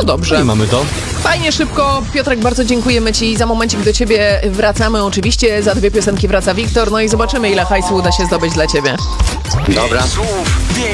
dobrze. I mamy to. Fajnie, szybko. Piotrek, bardzo dziękujemy Ci. Za momencik do Ciebie wracamy. Oczywiście za 2 piosenki wraca Wiktor. No i zobaczymy, ile hajsu uda się zdobyć dla Ciebie. Dobra. Słów,